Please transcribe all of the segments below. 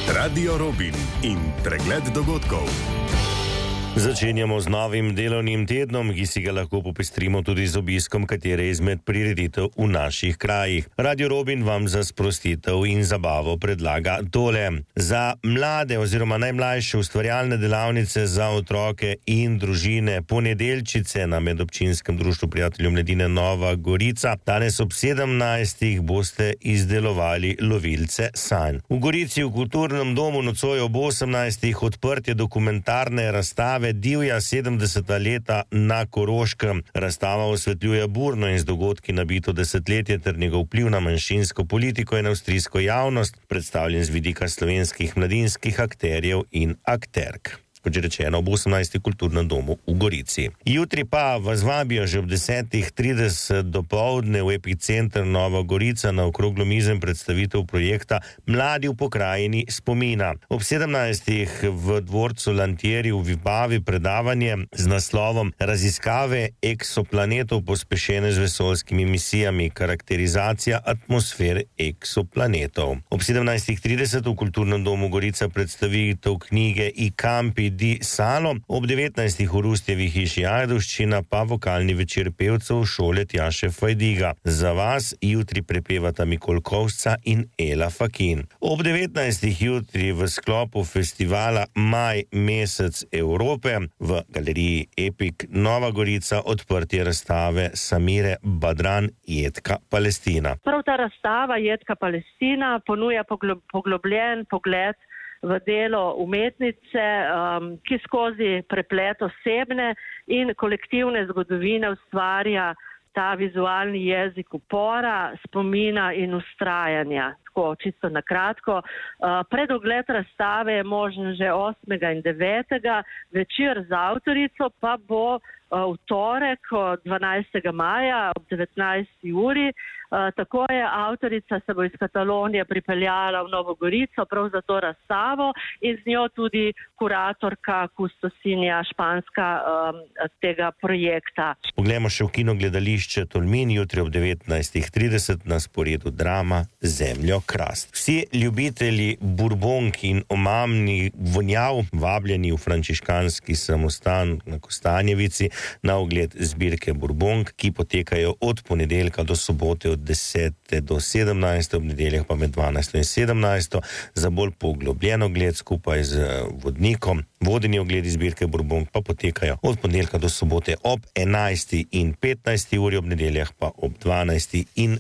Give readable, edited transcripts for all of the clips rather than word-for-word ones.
Radio Robin in pregled dogodkov. Začenjamo z novim delovnim tednom, ki si ga lahko popestrimo tudi z obiskom katere izmed prireditev v naših krajih. Radio Robin vam za sprostitev in zabavo predlaga tole. Za mlade oziroma najmlajše ustvarjalne delavnice za otroke in družine ponedeljčice na medobčinskem društvu prijateljev mladine Nova Gorica. Danes ob 17. boste izdelovali lovilce sanj. V Gorici v kulturnem domu nocoj ob 18. odprtje dokumentarne razstave Divja 70. leta na Koroškem. Razstava osvetljuje burno in z dogodki nabito desetletje ter njegov vpliv na manjšinsko politiko in avstrijsko javnost, predstavljen z vidika slovenskih mladinskih akterjev in akterk. Kot že rečeno, ob 18. kulturnem domu v Gorici. Jutri pa vas vabijo že ob 10:30 dopoldne v Epicenter Nova Gorica na okroglomizen predstavitev projekta Mladi v pokrajini spomina. Ob 17. v dvorcu Lantieri v Vibavi predavanje z naslovom Raziskave eksoplanetov pospešene z vesoljskimi misijami, karakterizacija atmosfer eksoplanetov. Ob 17:30 v kulturnem domu Gorica predstavitev knjige I Campi di Salo, ob 19. v Rustjevi hiši Ajdovščina pa vokalni večer pevcev šole Tjaše Fajdiga. Za vas jutri prepevata Mikol Kovsca in Ela Fakin. Ob 19. jutri v sklopu festivala Maj mesec Evrope v galeriji Epik Nova Gorica odprtje razstave Samire Badran Jedka Palestina. Prav ta razstava Jedka Palestina ponuja poglobljen pogled v delo umetnice, ki skozi preplet osebne in kolektivne zgodovine ustvarja ta vizualni jezik upora, spomina in ustrajanja. Tako, čisto na kratko. Predogled razstave je možen že 8. in 9. Večer z avtorico pa bo v torek 12. maja ob 19. uri. Tako je avtorica se bo iz Katalonije pripeljala v Novo Gorico prav za to razstavo in z njo tudi kuratorka, kustosinja španska tega projekta. Poglejmo še v kinogledališče Tolmin, jutri ob 19:30 na sporedu drama Zemljo krast. Vsi ljubitelji burbonk in omamnih vonjav vabljeni v frančiškanski samostan na Kostanjevici na ogled zbirke burbonk, ki potekajo od ponedeljka do sobote od 10. do 17. ob nedeljah pa med 12. in 17. za bolj poglobljen ogled skupaj z vodnikom. Vodeni ogledi zbirke burbonk pa potekajo od ponedeljka do sobote ob 11. in 15. uri, ob nedeljah pa ob 12. in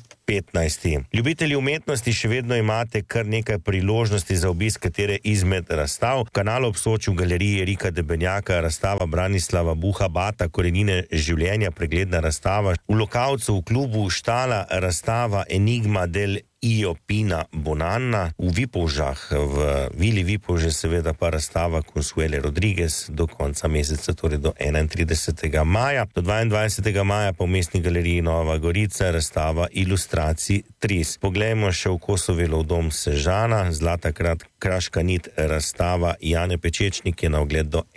15. Ljubitelji umetnosti, še vedno imate kar nekaj priložnosti za obisk katere izmed razstav. V Kanalu ob Soči v galeriji Erika Debenjaka razstava Branislava Buha Bata Korenine življenja, pregledna razstava. V Lokavcu v klubu Štala razstava Enigma del Io Pina Bonanna, v Vipolžah, v Vili Vipolže seveda pa razstava Consuele Rodriguez do konca meseca, torej do 31. maja. Do 22. maja pa v Mestni galeriji Nova Gorica razstava ilustracij Tris. Poglejmo še v Kosovelov dom Sežana, Zlata kraška nit razstava Jane Pečečnik je na ogled do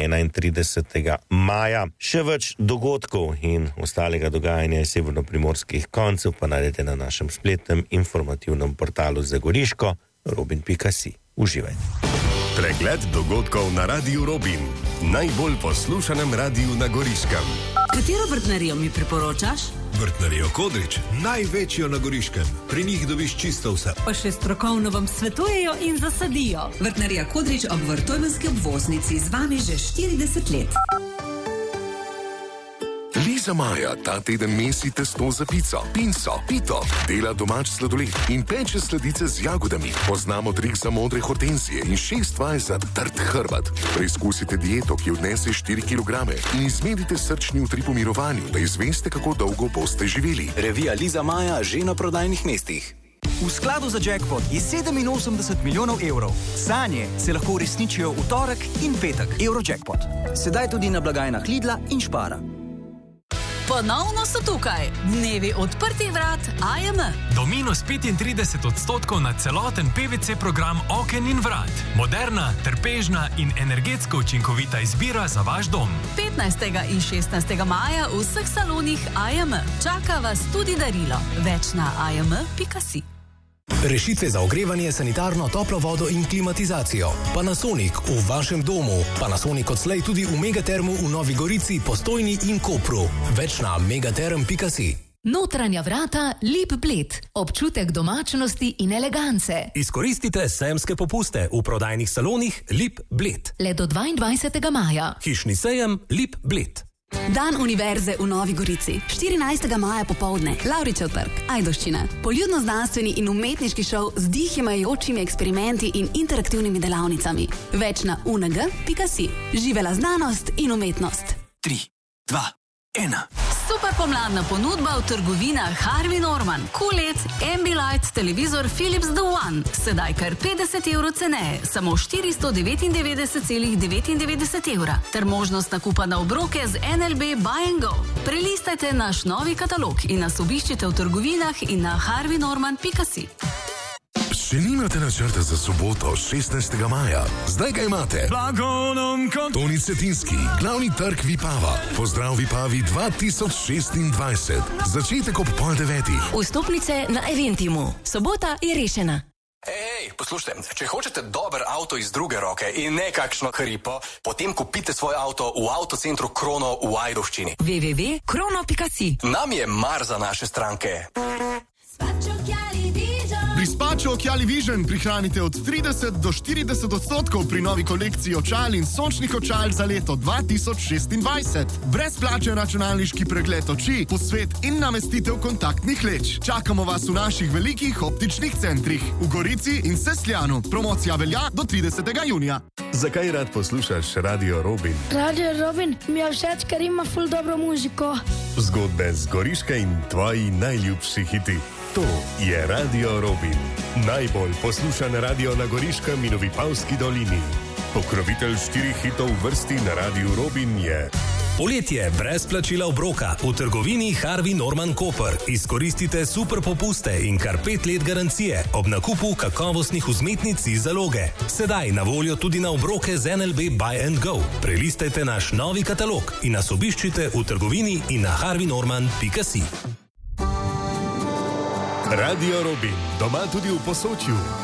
31. maja. Še več dogodkov in ostalega dogajanja iz severnoprimorskih koncev pa najdete na našem spletnem informativnem portalu za Goriško robin.si. Uživajte. Pregled dogodkov na Radiu Robin, najbolj poslušanem radiju na Goriškem. Katero vrtnarijo mi priporočaš? Vrtnarijo Kodrič, največjo na Goriškem. Pri njih dobiš čisto vse. Pa še strokovno vam svetujejo in zasadijo. Vrtnarija Kodrič ob Vrtojmenski obvoznici, z vami že 40 let. Liza Maja ta teden mesi testo za pico, pinco, pito, dela domač sladoled in peče sladice z jagodami. Poznamo trik za modre hortenzije in 6 vaj za trd hrbet. Preizkusite dieto, ki odnese 4 kg in izmerite srčni utrip v mirovanju, da izveste, kako dolgo boste živeli. Revija Liza Maja že na prodajnih mestih. V skladu za jackpot je 87 milijonov evrov. Sanje se lahko uresničijo v torek in petek. Eurojackpot. Sedaj tudi na blagajnah Lidla in Špara. Ponovno so tukaj dnevi odprtih vrat AJM. Do -35% na celoten PVC program oken in vrat. Moderna, trpežna in energetsko učinkovita izbira za vaš dom. 15. in 16. maja v vseh salonih AJM. Čaka vas tudi darilo. Več na ajm.si. Rešitve za ogrevanje, sanitarno, toplo vodo in klimatizacijo. Panasonic v vašem domu. Panasonic odslej tudi v Megatermu v Novi Gorici, Postojni in Kopru. Več na megaterm.si. Notranja vrata Lip Bled. Občutek domačnosti in elegance. Izkoristite sejemske popuste v prodajnih salonih Lip Bled. Le do 22. maja. Hišni sejem Lip Bled. Dan univerze v Novi Gorici. 14. maja popovdne. Lavričev trg. Ajdovščina. Poljudno-znanstveni in umetniški šov z dihimajočimi eksperimenti in interaktivnimi delavnicami. Več na unag.si. Živela znanost in umetnost. 3, 2, 1. Super pomladna ponudba v trgovinah Harvey Norman. QLED, Ambilight, televizor Philips The One. Sedaj kar 50 € ceneje, samo 499,99 €. Ter možnost nakupa na obroke z NLB Buy and Go. Prelistajte naš novi katalog in nas obiščite v trgovinah in na harveynorman.si. Še nimate načrta za soboto, 16. maja? Zdaj ga imate. Toni Cetinski, glavni trg Vipava. Pozdrav Vipavi 2026. Začetek ob 8:30. Vstopnice na Eventimu. Sobota je rešena. Ej, poslušajte, če hočete dober avto iz druge roke in ne kakšno hripo, potem kupite svoj avto v avtocentru Krono v Ajdovščini. www.krono.si. Nam je mar za naše stranke. Pri Spačo Occhiali Vision prihranite od 30 do 40% pri novi kolekciji očal in sončnih očal za leto 2026. Brezplačen računalniški pregled oči, posvet in namestitev kontaktnih leč. Čakamo vas v naših velikih optičnih centrih v Gorici in Sesljanu. Promocija velja do 30. junija. Zakaj rad poslušaš Radio Robin? Radio Robin mi je všeč, ker ima ful dobro muziko. Zgodbe z Goriške in tvoji najljubši hiti. To je Radio Robin. Najbolj poslušan radio na Goriškem in v Vipavski dolini. Pokrovitelj 4 hitov v vrsti na Radiu Robin je... Poletje brez plačila obroka v trgovini Harvey Norman Koper. Izkoristite super popuste in kar 5 let garancije ob nakupu kakovostnih vzmetnic iz zaloge. Sedaj na voljo tudi na obroke z NLB Buy and Go. Prelistajte naš novi katalog in nas obiščite v trgovini in na harveynorman.si. Radio Robin, doma tudi v Posočju.